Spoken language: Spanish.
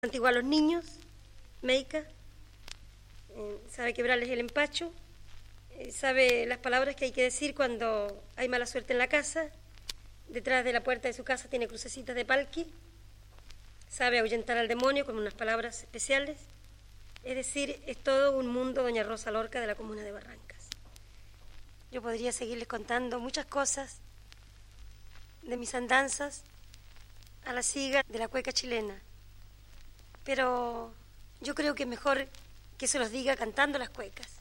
Antiguar a los niños, Meica, sabe quebrarles el empacho, sabe las palabras que hay que decir cuando hay mala suerte en la casa. Detrás de la puerta de su casa tiene crucecitas de palqui, sabe ahuyentar al demonio con unas palabras especiales. Es decir, es todo un mundo doña Rosa Lorca de la comuna de Barrancas. Yo podría seguirles contando muchas cosas de mis andanzas a la siga de la cueca chilena, pero yo creo que es mejor que se los diga cantando las cuecas.